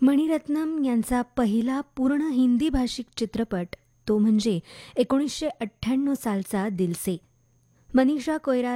मणिरत्नम यांचा पहिला पूर्ण हिंदी भाषिक चित्रपट तो म्हणजे 1998 सालचा दिल से. मनीषा कोयराला